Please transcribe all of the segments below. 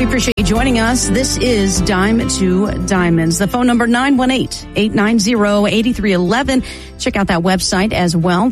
appreciate you joining us. This is Dime to Diamonds. The phone number 918-890-8311. Check out that website as well,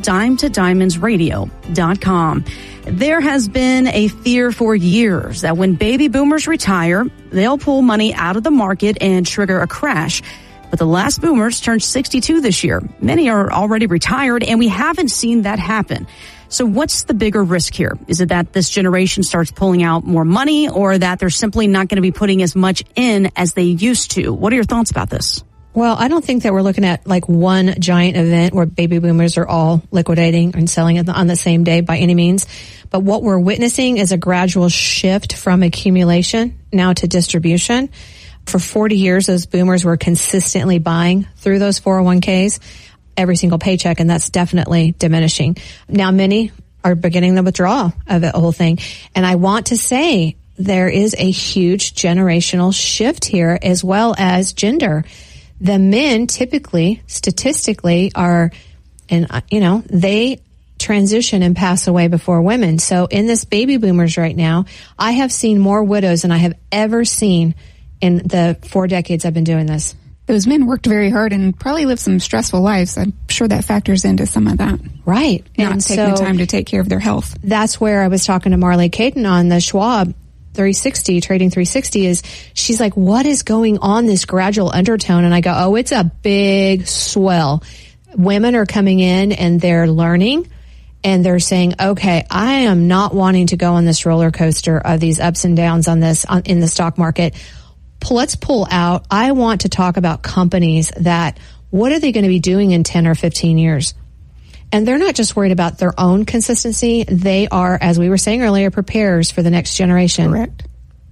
dimetodiamondsradio.com. There has been a fear for years that when baby boomers retire, they'll pull money out of the market and trigger a crash. But the last boomers turned 62 this year. Many are already retired, and we haven't seen that happen. So what's the bigger risk here? Is it that this generation starts pulling out more money, or that they're simply not going to be putting as much in as they used to? What are your thoughts about this? Well, I don't think that we're looking at like one giant event where baby boomers are all liquidating and selling it on the same day by any means. But what we're witnessing is a gradual shift from accumulation now to distribution. For 40 years, those boomers were consistently buying through those 401ks every single paycheck, and that's definitely diminishing. Now, many are beginning the withdrawal of the whole thing. And I want to say there is a huge generational shift here, as well as gender. The men typically, statistically, are, and they transition and pass away before women. So in this baby boomers right now, I have seen more widows than I have ever seen in the 4 decades I've been doing this. Those men worked very hard and probably lived some stressful lives. I'm sure that factors into some of that. Right. Not taking the time to take care of their health. That's where I was talking to Marley Caden on the Schwab 360, Trading 360, is she's like, what is going on, this gradual undertone? And I go, oh, it's a big swell. Women are coming in and they're learning and they're saying, okay, I am not wanting to go on this roller coaster of these ups and downs in the stock market. Let's pull out. I want to talk about companies that, what are they going to be doing in 10 or 15 years? And they're not just worried about their own consistency. They are, as we were saying earlier, preparers for the next generation. Correct.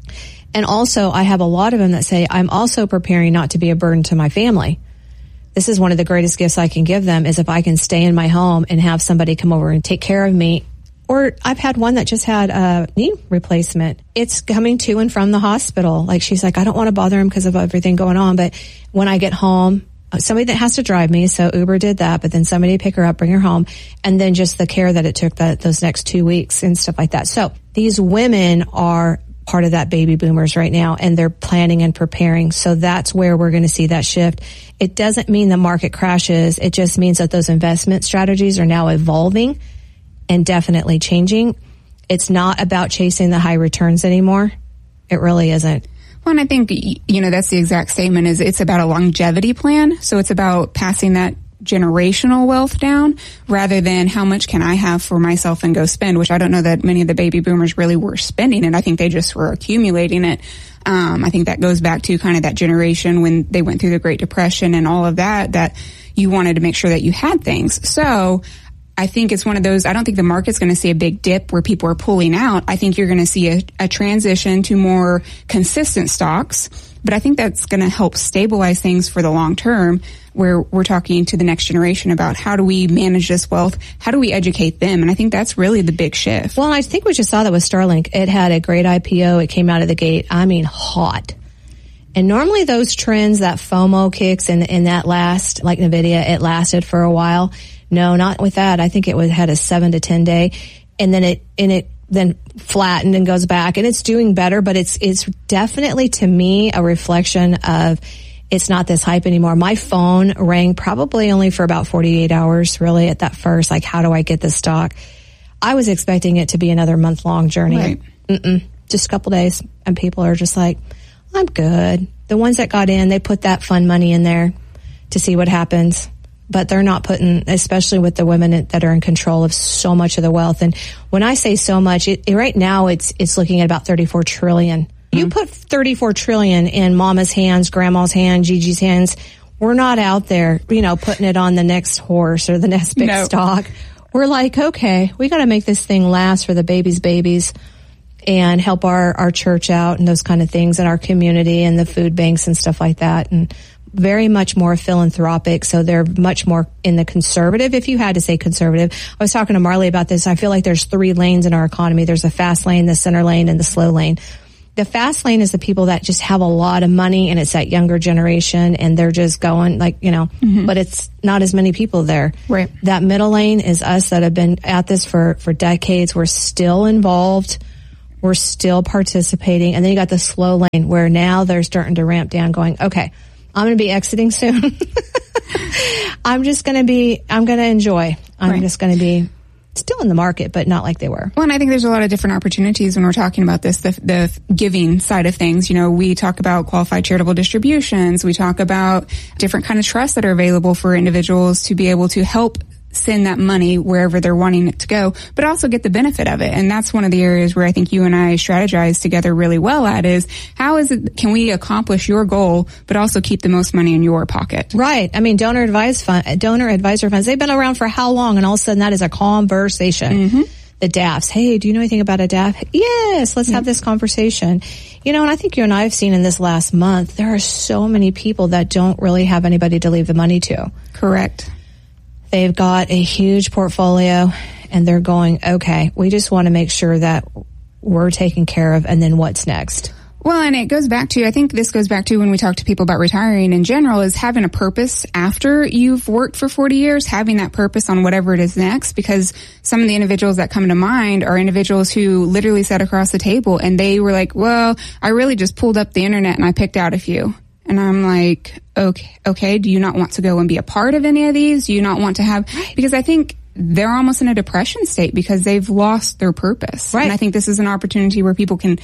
And also, I have a lot of them that say, I'm also preparing not to be a burden to my family. This is one of the greatest gifts I can give them, is if I can stay in my home and have somebody come over and take care of me. Or I've had one that just had a knee replacement. It's coming to and from the hospital. Like, she's like, I don't want to bother him because of everything going on. But when I get home, somebody that has to drive me, so Uber did that, but then somebody pick her up, bring her home, and then just the care that it took those next 2 weeks and stuff like that. So these women are part of that baby boomers right now, and they're planning and preparing. So that's where we're going to see that shift. It doesn't mean the market crashes. It just means that those investment strategies are now evolving and definitely changing. It's not about chasing the high returns anymore. It really isn't. Well, and I think, that's the exact statement, is it's about a longevity plan. So it's about passing that generational wealth down rather than how much can I have for myself and go spend, which I don't know that many of the baby boomers really were spending it. I think they just were accumulating it. I think that goes back to kind of that generation when they went through the Great Depression and all of that you wanted to make sure that you had things. So I think it's one of those, I don't think the market's going to see a big dip where people are pulling out. I think you're going to see a transition to more consistent stocks, but I think that's going to help stabilize things for the long term, where we're talking to the next generation about how do we manage this wealth? How do we educate them? And I think that's really the big shift. Well, I think we just saw that with Starlink. It had a great IPO. It came out of the gate, hot. And normally those trends, that FOMO kicks and that last, like NVIDIA, it lasted for a while. No, not with that. I think it had a 7 to 10 day, and then it then flattened and goes back, and it's doing better. But it's definitely, to me, a reflection of it's not this hype anymore. My phone rang probably only for about 48 hours, really, at that first. Like, how do I get this stock? I was expecting it to be another month-long journey. Right. Just a couple days, and people are just like, I'm good. The ones that got in, they put that fun money in there to see what happens. But they're not putting, especially with the women that are in control of so much of the wealth. And when I say so much, right now it's looking at about 34 trillion. Mm-hmm. You put 34 trillion in mama's hands, grandma's hands, Gigi's hands. We're not out there, putting it on the next horse or the next big stock. We're like, okay, we got to make this thing last for the babies and help our church out and those kind of things, and our community and the food banks and stuff like that. And very much more philanthropic, so they're much more in the conservative, if you had to say conservative. I was talking to Marley about this. I feel like there's 3 lanes in our economy. There's the fast lane, the center lane, and the slow lane. The fast lane is the people that just have a lot of money, and it's that younger generation, and they're just going but it's not as many people there. Right. That middle lane is us that have been at this for decades. We're still involved. We're still participating. And then you got the slow lane where now they're starting to ramp down going, okay, I'm going to be exiting soon. I'm going to enjoy. I'm just going to be still in the market, but not like they were. Well, and I think there's a lot of different opportunities when we're talking about this, the giving side of things. You know, we talk about qualified charitable distributions. We talk about different kind of trusts that are available for individuals to be able to help send that money wherever they're wanting it to go, but also get the benefit of it. And that's one of the areas where I think you and I strategize together really well at is how can we accomplish your goal, but also keep the most money in your pocket? Right. I mean, donor advisor funds, they've been around for how long? And all of a sudden that is a conversation. Mm-hmm. The DAFs. Hey, do you know anything about a DAF? Yes, let's have this conversation. You know, and I think you and I have seen in this last month, there are so many people that don't really have anybody to leave the money to. Correct. They've got a huge portfolio and they're going, okay, we just want to make sure that we're taken care of, and then what's next? Well, and it goes back to, I think this goes back to when we talk to people about retiring in general, is having a purpose after you've worked for 40 years, having that purpose on whatever it is next, because some of the individuals that come to mind are individuals who literally sat across the table and they were like, well, I really just pulled up the internet and I picked out a few. And I'm like, okay, do you not want to go and be a part of any of these? Do you not want to have, because I think they're almost in a depression state because they've lost their purpose. Right. And I think this is an opportunity where people can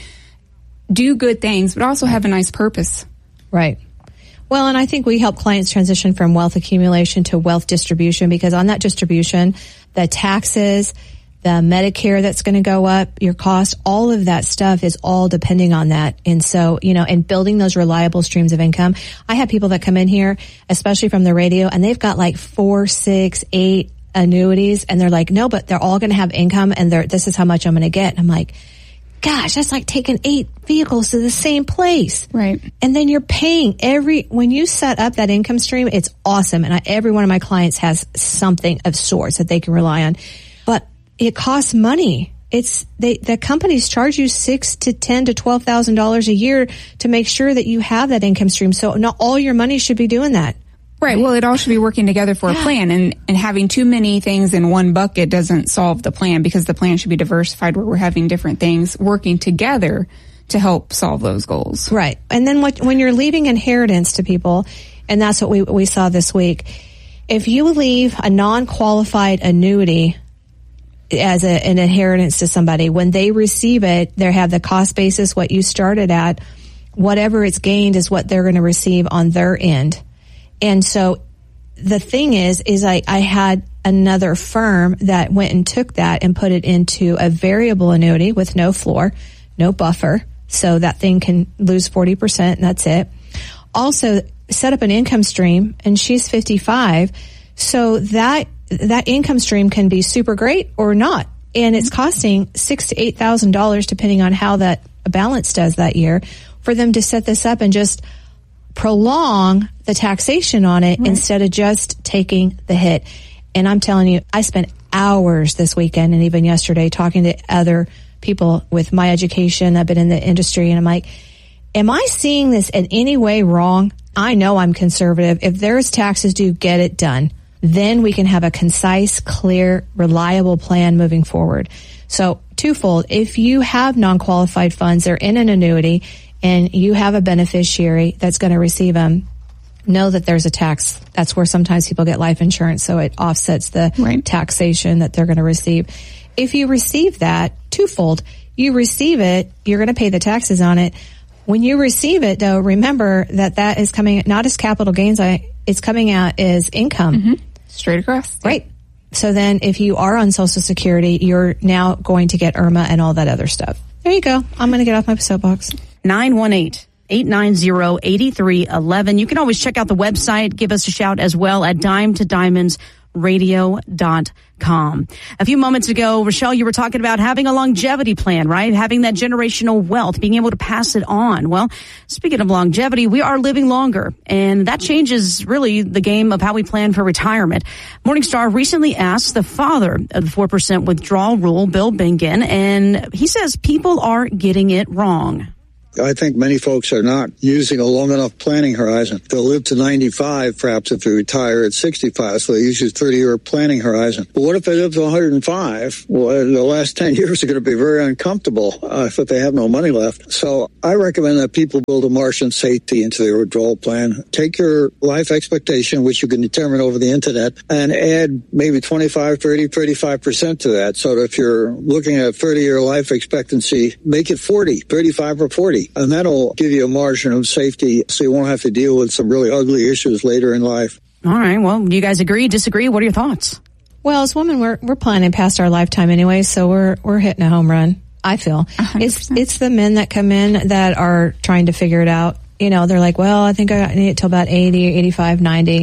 do good things, but also have a nice purpose. Right. Well, and I think we help clients transition from wealth accumulation to wealth distribution, because on that distribution, the taxes, the Medicare that's going to go up, your cost, all of that stuff is all depending on that. And so, you know, and building those reliable streams of income. I have people that come in here, especially from the radio, and they've got like 4, 6, 8 annuities, and they're like, no, but they're all going to have income, and this is how much I'm going to get. And I'm like, gosh, that's like taking 8 vehicles to the same place. Right. And then you're paying when you set up that income stream, it's awesome. And every one of my clients has something of sorts that they can rely on. But it costs money. The companies charge you $6,000 to $10,000 to $12,000 a year to make sure that you have that income stream. So not all your money should be doing that. Right. Well, it all should be working together for a plan, and having too many things in one bucket doesn't solve the plan, because the plan should be diversified where we're having different things working together to help solve those goals. Right. And then when you're leaving inheritance to people, and that's what we saw this week, if you leave a non-qualified annuity as an inheritance to somebody, when they receive it, they have the cost basis, what you started at, whatever it's gained is what they're going to receive on their end. And so the thing is I had another firm that went and took that and put it into a variable annuity with no floor, no buffer. So that thing can lose 40% and that's it. Also set up an income stream, and she's 55. So that income stream can be super great or not. And it's costing $6,000 to $8,000 depending on how that balance does that year for them to set this up and just prolong the taxation on it instead of just taking the hit. And I'm telling you, I spent hours this weekend and even yesterday talking to other people with my education. I've been in the industry, and I'm like, am I seeing this in any way wrong? I know I'm conservative. If there's taxes due, get it done. Then we can have a concise, clear, reliable plan moving forward. So twofold. If you have non-qualified funds, they're in an annuity, and you have a beneficiary that's going to receive them, know that there's a tax. That's where sometimes people get life insurance, so it offsets the taxation that they're going to receive. If you receive that, twofold. You receive it, you're going to pay the taxes on it. When you receive it, though, remember that is coming not as capital gains, it's coming out as income. Mm-hmm. Straight across. Right. So then if you are on Social Security, you're now going to get IRMA and all that other stuff. There you go. I'm going to get off my soapbox. 918-890-8311. You can always check out the website. Give us a shout as well at dimetodiamondsradio.com. A few moments ago, Rochelle, you were talking about having a longevity plan, right? Having that generational wealth, being able to pass it on. Well, speaking of longevity, we are living longer, and that changes really the game of how we plan for retirement. Morningstar recently asked the father of the 4% withdrawal rule, Bill Bingen, and he says people are getting it wrong. I think many folks are not using a long enough planning horizon. They'll live to 95, perhaps, if they retire at 65, so they use a 30-year planning horizon. But what if they live to 105? Well, the last 10 years are going to be very uncomfortable if they have no money left. So I recommend that people build a margin safety into their withdrawal plan. Take your life expectation, which you can determine over the internet, and add maybe 25, 30, 35% to that. So that if you're looking at a 30-year life expectancy, make it 40, 35 or 40. And that'll give you a margin of safety so you won't have to deal with some really ugly issues later in life. All right. Well, you guys agree, disagree? What are your thoughts? Well, as women, we're planning past our lifetime anyway, so we're hitting a home run, I feel. 100%. It's the men that come in that are trying to figure it out. You know, they're like, well, I think I need it till about 80, 85, 90.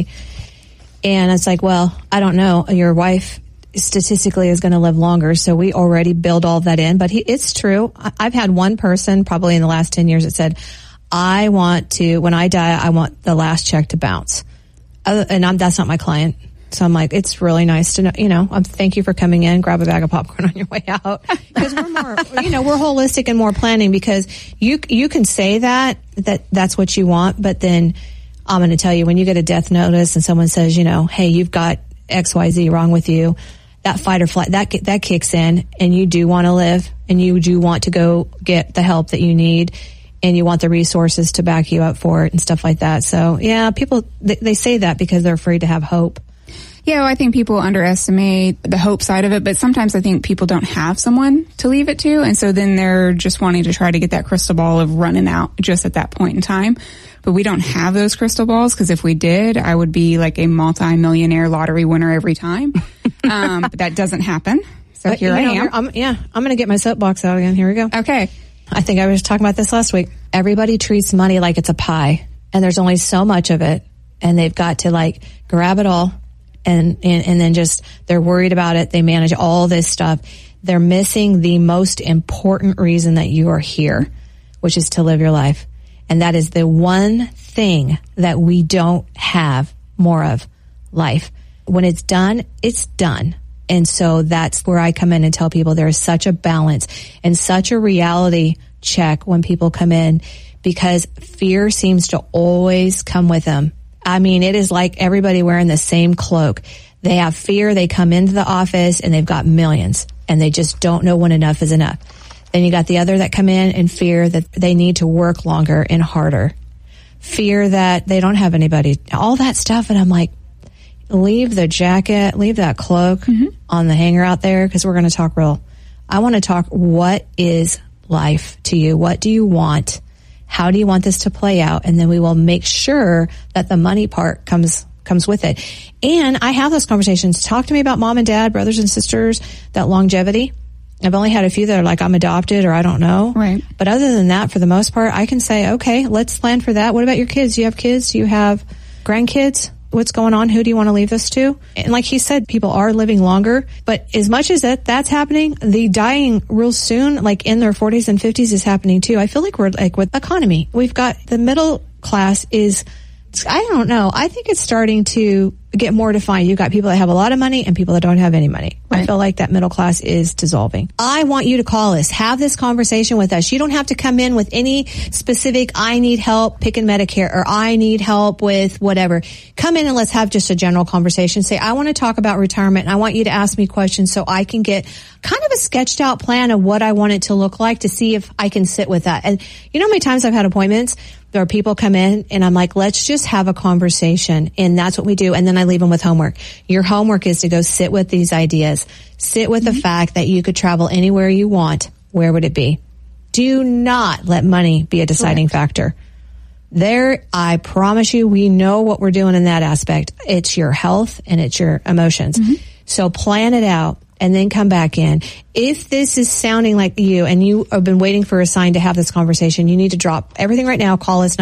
And it's like, well, I don't know. Your wife statistically is going to live longer, so we already build all of that in. But it's true. I've had one person probably in the last 10 years that said, I want to, when I die, I want the last check to bounce. And that's not my client. So I'm like, it's really nice to know, thank you for coming in, grab a bag of popcorn on your way out. Because we're more, we're holistic and more planning, because you can say that's what you want, but then I'm going to tell you, when you get a death notice and someone says, hey, you've got XYZ wrong with you, that fight or flight, that kicks in, and you do want to live, and you do want to go get the help that you need, and you want the resources to back you up for it and stuff like that. So yeah, people, they say that because they're afraid to have hope. Yeah, well, I think people underestimate the hope side of it, but sometimes I think people don't have someone to leave it to, and so then they're just wanting to try to get that crystal ball of running out just at that point in time. But we don't have those crystal balls, because if we did, I would be like a multi-millionaire lottery winner every time. But that doesn't happen. So here I am. I'm going to get my soapbox out again. Here we go. Okay. I think I was talking about this last week. Everybody treats money like it's a pie, and there's only so much of it, and they've got to grab it all. And then just, they're worried about it. They manage all this stuff. They're missing the most important reason that you are here, which is to live your life. And that is the one thing that we don't have more of: life. When it's done, it's done. And so that's where I come in and tell people there is such a balance and such a reality check when people come in, because fear seems to always come with them. I mean, it is like everybody wearing the same cloak. They have fear. They come into the office and they've got millions, and they just don't know when enough is enough. Then you got the other that come in and fear that they need to work longer and harder. Fear that they don't have anybody, all that stuff. And I'm like, leave the jacket, leave that cloak on the hanger out there, because we're going to talk real. I want to talk, what is life to you? What do you want? How do you want this to play out? And then we will make sure that the money part comes with it. And I have those conversations. Talk to me about mom and dad, brothers and sisters, that longevity. I've only had a few that are like, I'm adopted, or I don't know. Right. But other than that, for the most part, I can say, okay, let's plan for that. What about your kids? Do you have kids? Do you have grandkids? What's going on? Who do you want to leave this to? And like he said, people are living longer, but as much as that's happening, the dying real soon, like in their 40s and 50s, is happening too. I feel like we're like with economy. We've got the middle class is, I don't know. I think it's starting to get more defined. You've got people that have a lot of money and people that don't have any money. Right. I feel like that middle class is dissolving. I want you to call us. Have this conversation with us. You don't have to come in with any specific, I need help picking Medicare, or I need help with whatever. Come in and let's have just a general conversation. Say, I want to talk about retirement, and I want you to ask me questions so I can get kind of a sketched out plan of what I want it to look like, to see if I can sit with that. And you know how many times I've had appointments where people come in and I'm like, let's just have a conversation. And that's what we do. And then I leave them with homework. Your homework is to go sit with these ideas. Sit with the fact that you could travel anywhere you want. Where would it be? Do not let money be a deciding factor. There, I promise you, we know what we're doing in that aspect. It's your health and it's your emotions. So plan it out and then come back in. If this is sounding like you and you have been waiting for a sign to have this conversation, you need to drop everything right now. Call us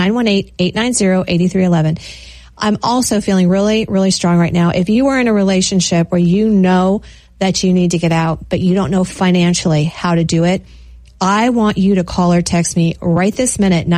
918-890-8311. I'm also feeling really, really strong right now. If you are in a relationship where you know that you need to get out, but you don't know financially how to do it, I want you to call or text me right this minute,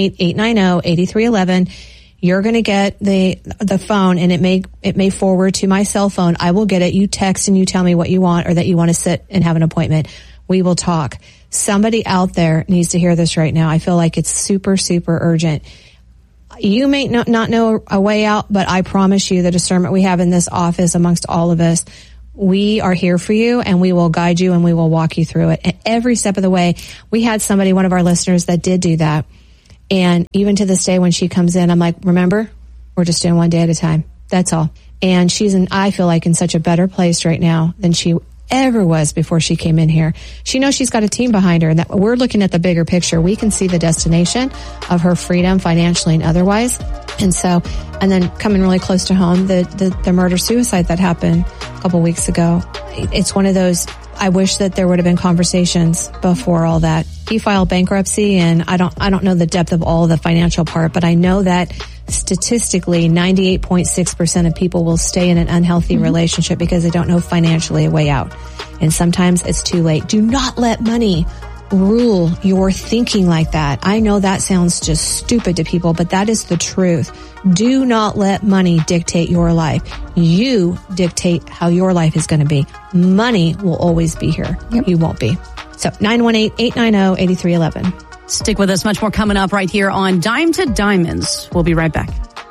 918-890-8311. You're going to get the phone, and it may forward to my cell phone. I will get it. You text and you tell me what you want, or that you want to sit and have an appointment. We will talk. Somebody out there needs to hear this right now. I feel like it's super, super urgent. You may not know a way out, but I promise you the discernment we have in this office amongst all of us, we are here for you and we will guide you and we will walk you through it. And every step of the way, we had somebody, one of our listeners that did do that. And even to this day, when she comes in, I'm like, remember, we're just doing one day at a time. That's all. And I feel like in such a better place right now than she ever was before she came in here. She knows she's got a team behind her and that we're looking at the bigger picture. We can see the destination of her freedom financially and otherwise. And then coming really close to home, the murder-suicide that happened a couple weeks ago. It's one of those, I wish that there would have been conversations before all that. He filed bankruptcy and I don't know the depth of all the financial part, but I know that statistically 98.6% of people will stay in an unhealthy relationship because they don't know financially a way out. And sometimes it's too late. Do not let money rule your thinking like that. I know that sounds just stupid to people, but that is the truth. Do not let money dictate your life. You dictate how your life is going to be. Money will always be here. Yep. You won't be. So 918-890-8311. Stick with us. Much more coming up right here on Dime to Diamonds. We'll be right back.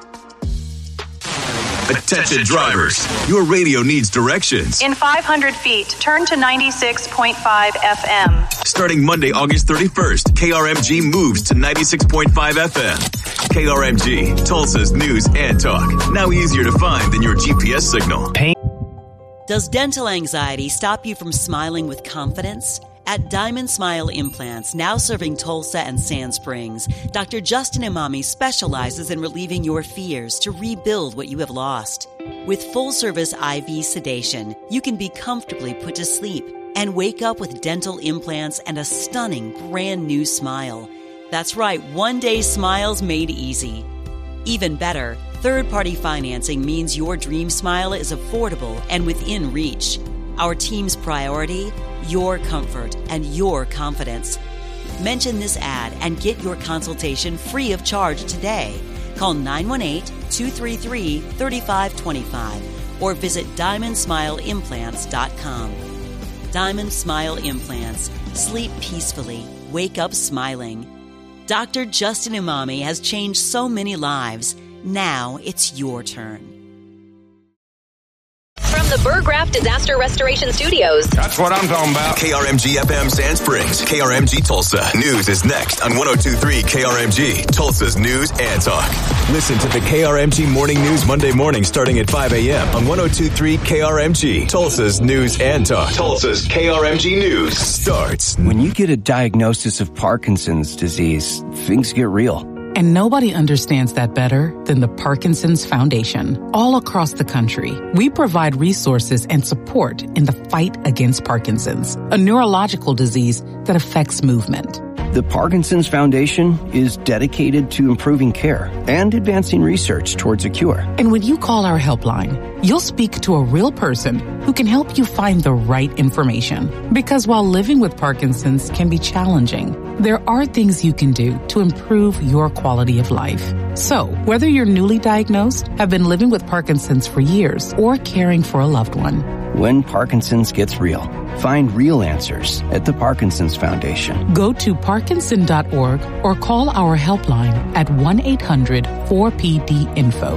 Attention drivers, your radio needs directions. In 500 feet, turn to 96.5 FM. Starting Monday, August 31st, KRMG moves to 96.5 FM. KRMG, Tulsa's news and talk. Now easier to find than your GPS signal. Does dental anxiety stop you from smiling with confidence? At Diamond Smile Implants, now serving Tulsa and Sand Springs, Dr. Justin Imami specializes in relieving your fears to rebuild what you have lost. With full-service IV sedation, you can be comfortably put to sleep and wake up with dental implants and a stunning brand new smile. That's right, one-day smiles made easy. Even better, third-party financing means your dream smile is affordable and within reach. Our team's priority? Your comfort and your confidence. Mention this ad and get your consultation free of charge today. Call 918-233-3525 or visit DiamondSmileImplants.com. Diamond Smile Implants. Sleep peacefully. Wake up smiling. Dr. Justin Imami has changed so many lives. Now it's your turn. From the Burgraff Disaster Restoration Studios. That's what I'm talking about. KRMG FM Sand Springs, KRMG Tulsa. News is next on 102.3 KRMG, Tulsa's news and talk. Listen to the KRMG Morning News Monday morning starting at 5 a.m. on 102.3 KRMG, Tulsa's news and talk. Tulsa's KRMG News starts. When you get a diagnosis of Parkinson's disease, things get real. And nobody understands that better than the Parkinson's Foundation. All across the country, we provide resources and support in the fight against Parkinson's, a neurological disease that affects movement. The Parkinson's Foundation is dedicated to improving care and advancing research towards a cure. And when you call our helpline, you'll speak to a real person who can help you find the right information. Because while living with Parkinson's can be challenging, there are things you can do to improve your quality of life. So, whether you're newly diagnosed, have been living with Parkinson's for years, or caring for a loved one, when Parkinson's gets real, find real answers at the Parkinson's Foundation. Go to parkinson.org or call our helpline at 1-800-4PD-INFO,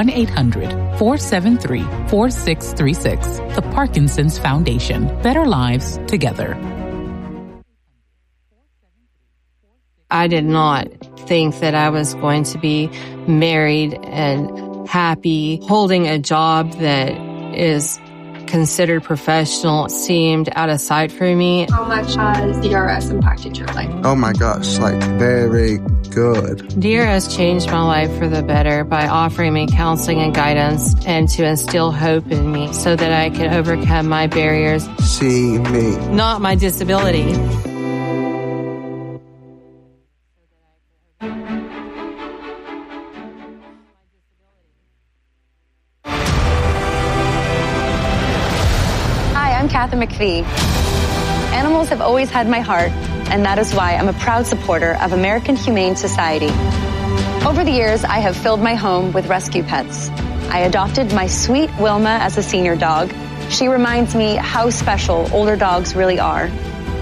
1-800-473-4636. The Parkinson's Foundation. Better lives together. I did not think that I was going to be married and happy. Holding a job that is considered professional seemed out of sight for me. How much has DRS impacted your life? Oh my gosh, very good. DRS changed my life for the better by offering me counseling and guidance and to instill hope in me so that I could overcome my barriers. See me. Not my disability. Kathy McPhee. Animals have always had my heart, and that is why I'm a proud supporter of American Humane Society. Over the years, I have filled my home with rescue pets. I adopted my sweet Wilma as a senior dog. She reminds me how special older dogs really are.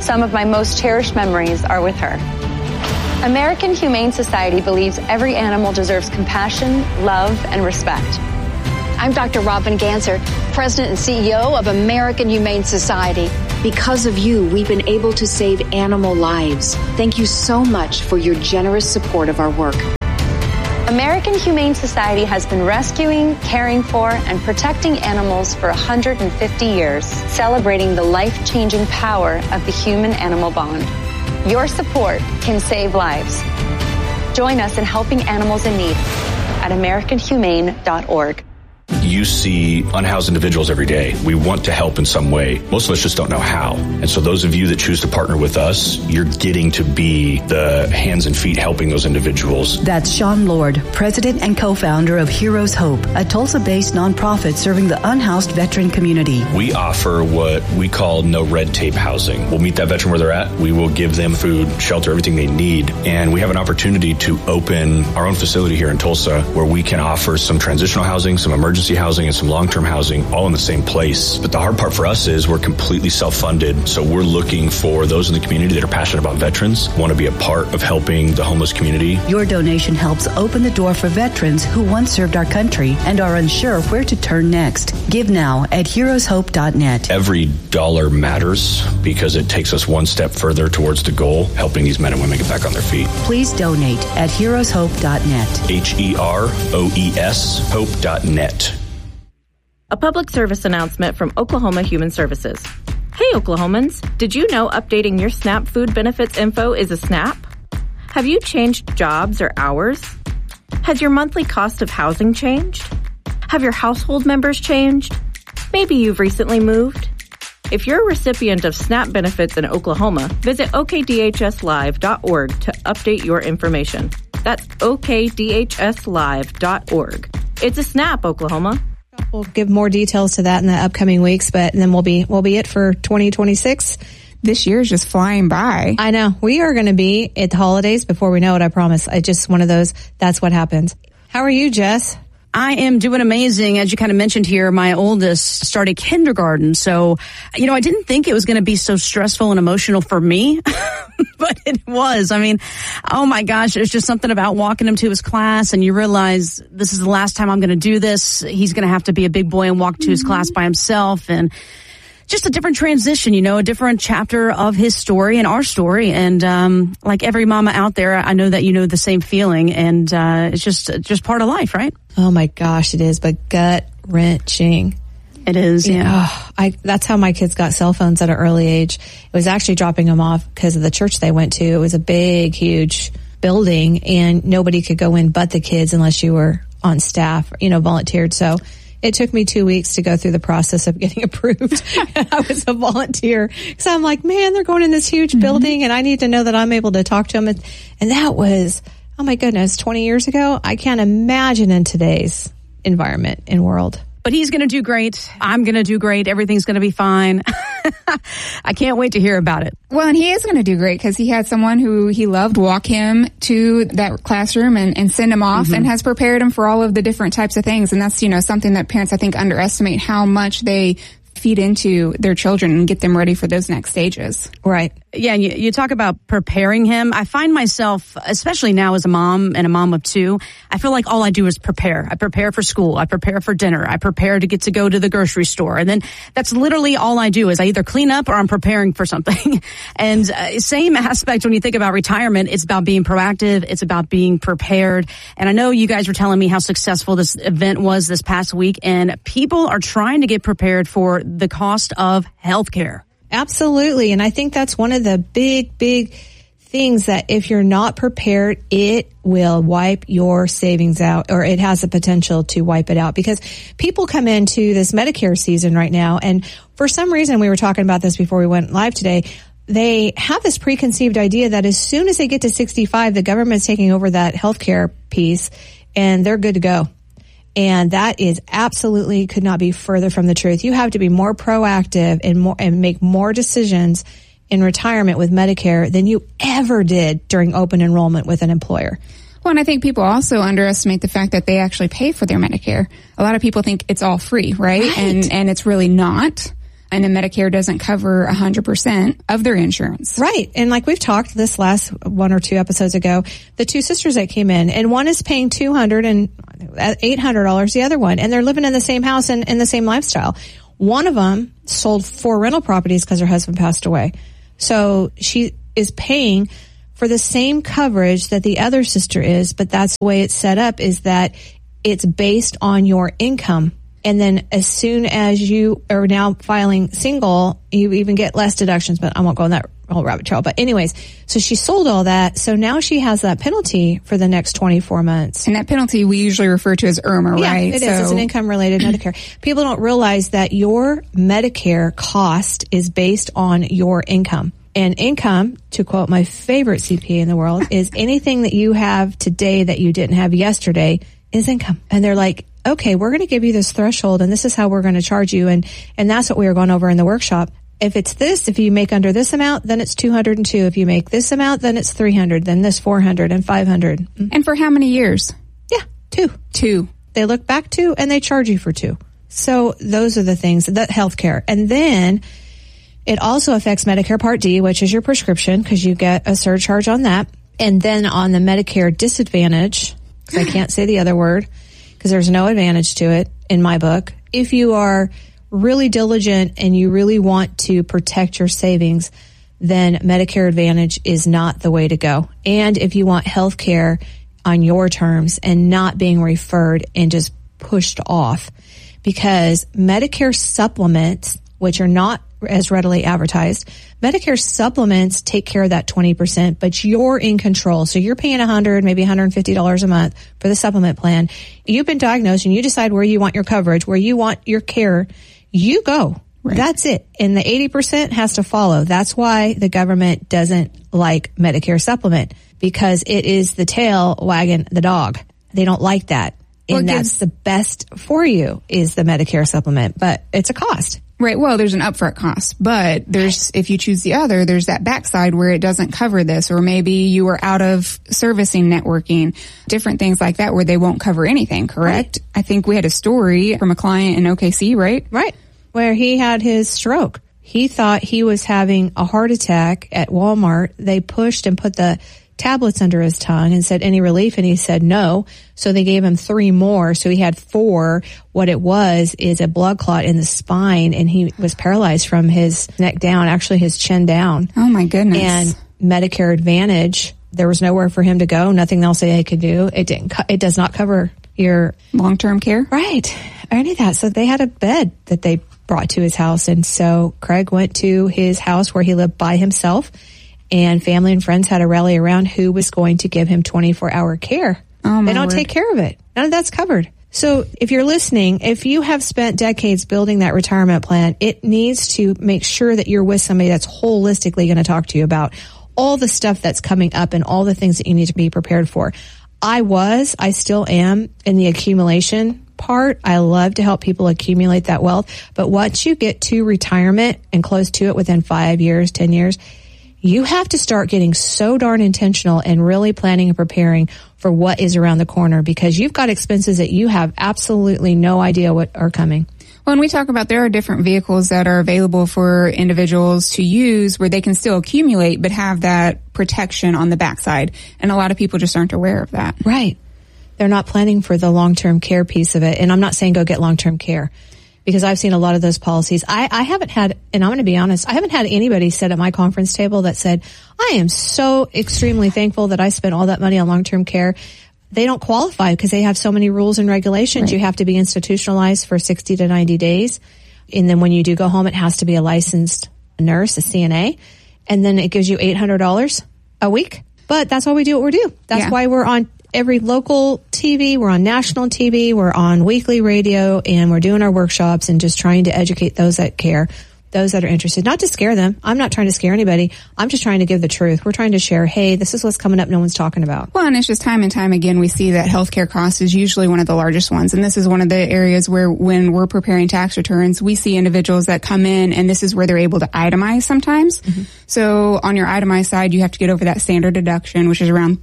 Some of my most cherished memories are with her. American Humane Society believes every animal deserves compassion, love, and respect. I'm Dr. Robin Ganser, President and CEO of American Humane Society. Because of you, we've been able to save animal lives. Thank you so much for your generous support of our work. American Humane Society has been rescuing, caring for, and protecting animals for 150 years, celebrating the life-changing power of the human-animal bond. Your support can save lives. Join us in helping animals in need at AmericanHumane.org. You see unhoused individuals every day. We want to help in some way. Most of us just don't know how. And so those of you that choose to partner with us, you're getting to be the hands and feet helping those individuals. That's Sean Lord, president and co-founder of Heroes Hope, a Tulsa-based nonprofit serving the unhoused veteran community. We offer what we call no red tape housing. We'll meet that veteran where they're at. We will give them food, shelter, everything they need. And we have an opportunity to open our own facility here in Tulsa where we can offer some transitional housing, some emergency housing, and some long-term housing all in the same place. But the hard part for us is we're completely self-funded. So we're looking for those in the community that are passionate about veterans, want to be a part of helping the homeless community. Your donation helps open the door for veterans who once served our country and are unsure where to turn next. Give now at heroeshope.net. Every dollar matters because it takes us one step further towards the goal, helping these men and women get back on their feet. Please donate at heroeshope.net. HEROES hope.net. A public service announcement from Oklahoma Human Services. Hey Oklahomans, did you know updating your SNAP food benefits info is a snap? Have you changed jobs or hours? Has your monthly cost of housing changed? Have your household members changed? Maybe you've recently moved. If you're a recipient of SNAP benefits in Oklahoma, visit okdhslive.org to update your information. That's okdhslive.org. It's a snap, Oklahoma. We'll give more details to that in the upcoming weeks, but then we'll be it for 2026. This year is just flying by. I know. We are going to be at the holidays before we know it, I promise. I just one of those, that's what happens. How are you, Jess? I am doing amazing. As you kind of mentioned here, my oldest started kindergarten. So, I didn't think it was going to be so stressful and emotional for me, but it was. I mean, oh my gosh, there's just something about walking him to his class and you realize this is the last time I'm going to do this. He's going to have to be a big boy and walk to his class by himself, and just a different transition, a different chapter of his story and our story. And like every mama out there, I know that you know the same feeling, and it's just part of life, right? Oh my gosh, it is, but gut-wrenching. It is, yeah. That's how my kids got cell phones at an early age. It was actually dropping them off because of the church they went to. It was a big, huge building, and nobody could go in but the kids unless you were on staff, volunteered. So it took me 2 weeks to go through the process of getting approved. And I was a volunteer. So I'm like, man, they're going in this huge building and I need to know that I'm able to talk to them. And that was, oh my goodness, 20 years ago. I can't imagine in today's environment and world. But he's going to do great. I'm going to do great. Everything's going to be fine. I can't wait to hear about it. Well, and he is going to do great because he had someone who he loved walk him to that classroom and send him off and has prepared him for all of the different types of things. And that's, something that parents, I think, underestimate how much they feed into their children and get them ready for those next stages. Right. Yeah, and you talk about preparing him. I find myself, especially now as a mom and a mom of two, I feel like all I do is prepare. I prepare for school. I prepare for dinner. I prepare to get to go to the grocery store. And then that's literally all I do is I either clean up or I'm preparing for something. And same aspect when you think about retirement, it's about being proactive. It's about being prepared. And I know you guys were telling me how successful this event was this past week, and people are trying to get prepared for the cost of healthcare. Absolutely. And I think that's one of the big things that if you're not prepared, it will wipe your savings out, or it has the potential to wipe it out, because people come into this Medicare season right now. And for some reason, we were talking about this before we went live today, they have this preconceived idea that as soon as they get to 65, the government's taking over that healthcare piece and they're good to go. And that is absolutely could not be further from the truth. You have to be more proactive and make more decisions in retirement with Medicare than you ever did during open enrollment with an employer. Well, and I think people also underestimate the fact that they actually pay for their Medicare. A lot of people think it's all free, right? And it's really not. And then Medicare doesn't cover 100% of their insurance. Right. And like we've talked this last 1 or 2 episodes ago, the 2 sisters that came in, and one is paying $200 and $800, the other one, and they're living in the same house and in the same lifestyle. One of them sold 4 rental properties because her husband passed away. So she is paying for the same coverage that the other sister is, but that's the way it's set up, is that it's based on your income. And then as soon as you are now filing single, you even get less deductions, but I won't go on that whole rabbit trail. But anyways, so she sold all that. So now she has that penalty for the next 24 months. And that penalty we usually refer to as IRMA, yeah, right? It is. It's an income-related Medicare. People don't realize that your Medicare cost is based on your income. And income, to quote my favorite CPA in the world, is anything that you have today that you didn't have yesterday is income. And they're like, okay, we're going to give you this threshold and this is how we're going to charge you. And that's what we were going over in the workshop. If it's this, if you make under this amount, then it's 202. If you make this amount, then it's 300, then this 400 and 500. And for how many years? Yeah, 2. They look back 2 and they charge you for 2. So those are the things, that healthcare. And then it also affects Medicare Part D, which is your prescription, because you get a surcharge on that. And then on the Medicare Disadvantage, because I can't say the other word, because there's no advantage to it in my book. If you are really diligent and you really want to protect your savings, then Medicare Advantage is not the way to go. And if you want health care on your terms and not being referred and just pushed off, because Medicare supplements, which are not as readily advertised, Medicare supplements take care of that 20%, but you're in control. So you're paying $100, maybe $150 a month for the supplement plan. You've been diagnosed and you decide where you want your coverage, where you want your care. You go. Right. That's it. And the 80% has to follow. That's why the government doesn't like Medicare supplement, because it is the tail wagging the dog. They don't like that. And that's the best for you, is the Medicare supplement, but it's a cost. Right. Well, there's an upfront cost, but if you choose the other, there's that backside where it doesn't cover this, or maybe you are out of servicing networking, different things like that where they won't cover anything, correct? Right. I think we had a story from a client in OKC, right? Right. Where he had his stroke. He thought he was having a heart attack at Walmart. They pushed and put the tablets under his tongue and said, any relief? And he said no. So they gave him 3 more. So he had 4. What it was is a blood clot in the spine, and he was paralyzed from his neck down, actually his chin down. Oh my goodness. And Medicare Advantage, there was nowhere for him to go. Nothing else they could do. It does not cover your long-term care. Right. Or any of that. So they had a bed that they brought to his house. And so Craig went to his house where he lived by himself, and family and friends had to rally around who was going to give him 24-hour care. Oh, they don't take care of it. None of that's covered. So if you're listening, if you have spent decades building that retirement plan, it needs to make sure that you're with somebody that's holistically going to talk to you about all the stuff that's coming up and all the things that you need to be prepared for. I still am in the accumulation part. I love to help people accumulate that wealth. But once you get to retirement and close to it within 5 years, 10 years, you have to start getting so darn intentional and really planning and preparing for what is around the corner, because you've got expenses that you have absolutely no idea what are coming. When we talk about, there are different vehicles that are available for individuals to use where they can still accumulate but have that protection on the backside. And a lot of people just aren't aware of that. Right. They're not planning for the long-term care piece of it. And I'm not saying go get long-term care, because I've seen a lot of those policies. I haven't had, and I'm going to be honest, I haven't had anybody sit at my conference table that said, I am so extremely thankful that I spent all that money on long-term care. They don't qualify because they have so many rules and regulations. Right. You have to be institutionalized for 60 to 90 days. And then when you do go home, it has to be a licensed nurse, a CNA. And then it gives you $800 a week. But that's why we do what we do. That's why we're on every local TV, we're on national TV, we're on weekly radio, and we're doing our workshops and just trying to educate those that care, those that are interested, not to scare them. I'm not trying to scare anybody. I'm just trying to give the truth. We're trying to share, hey, this is what's coming up no one's talking about. Well, and it's just time and time again, we see that healthcare cost is usually one of the largest ones. And this is one of the areas where when we're preparing tax returns, we see individuals that come in and this is where they're able to itemize sometimes. Mm-hmm. So on your itemized side, you have to get over that standard deduction, which is around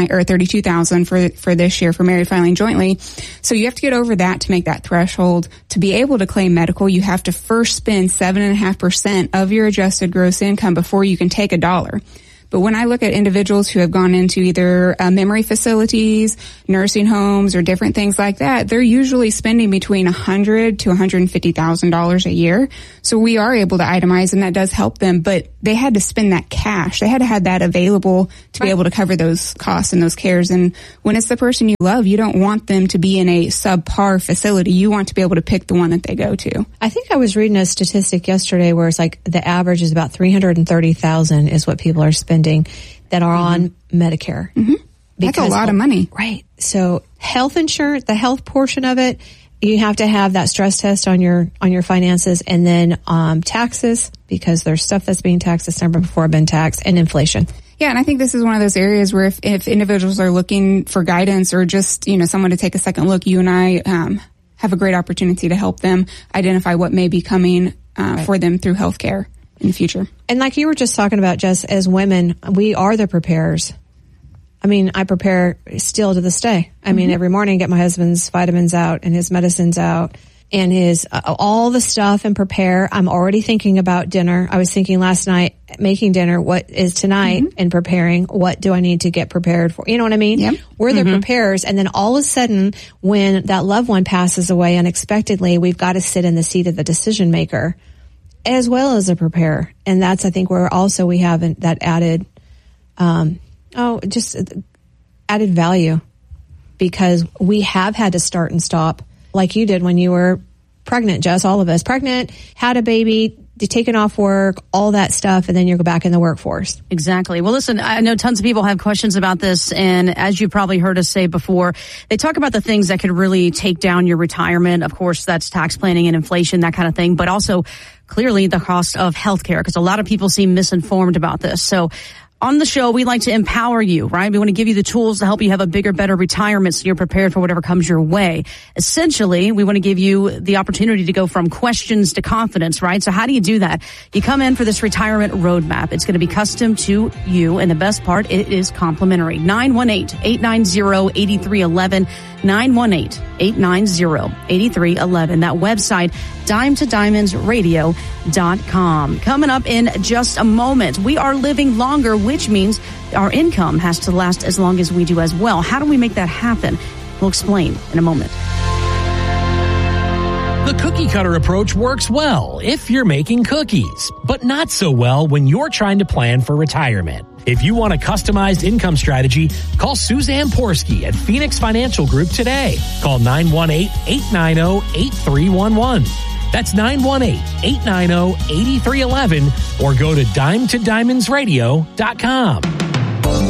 $32,000 for this year for married filing jointly. So you have to get over that to make that threshold. To be able to claim medical, you have to first spend 7.5 2.5% of your adjusted gross income before you can take $1. But when I look at individuals who have gone into either memory facilities, nursing homes, or different things like that, they're usually spending between $100,000 to $150,000 a year. So we are able to itemize, and that does help them. But they had to spend that cash. They had to have that available to be able to cover those costs and those cares. And when it's the person you love, you don't want them to be in a subpar facility. You want to be able to pick the one that they go to. I think I was reading a statistic yesterday where it's like the average is about $330,000 is what people are spending that are on Medicare. Mm-hmm. That's a lot of money. Right. So health insurance, the health portion of it, you have to have that stress test on your finances, and then taxes, because there's stuff that's being taxed that's never before been taxed, and inflation. Yeah, and I think this is one of those areas where if individuals are looking for guidance or just, someone to take a second look, you and I have a great opportunity to help them identify what may be coming for them through healthcare in the future. And like you were just talking about, Jess, as women, we are the preparers. I mean, I prepare still to this day. I mean, every morning I get my husband's vitamins out and his medicines out and his all the stuff and prepare. I'm already thinking about dinner. I was thinking last night, making dinner, what is tonight, and preparing what do I need to get prepared for. You know what I mean? Yep. We're the preparers. And then all of a sudden, when that loved one passes away unexpectedly, we've got to sit in the seat of the decision maker as well as a preparer. And that's, I think, where also we have that added just added value, because we have had to start and stop like you did when you were pregnant, Jess, all of us pregnant, had a baby, taken off work, all that stuff, and then you go back in the workforce. Exactly. Well, listen, I know tons of people have questions about this, and as you probably heard us say before, they talk about the things that could really take down your retirement. Of course, that's tax planning and inflation, that kind of thing, but also clearly the cost of healthcare, because a lot of people seem misinformed about this. So on the show, we like to empower you, right? We want to give you the tools to help you have a bigger, better retirement so you're prepared for whatever comes your way. Essentially, we want to give you the opportunity to go from questions to confidence, right? So how do you do that? You come in for this retirement roadmap. It's going to be custom to you, and the best part, it is complimentary. 918-890-8311. 918-890-8311. That website, dimetodiamondsradio.com. Coming up in just a moment, we are living longer, which means our income has to last as long as we do as well. How do we make that happen? We'll explain in a moment. The cookie cutter approach works well if you're making cookies, but not so well when you're trying to plan for retirement. If you want a customized income strategy, call Suzanne Porsky at Phoenix Financial Group today. Call 918-890-8311. That's 918-890-8311, or go to dimetodiamondsradio.com.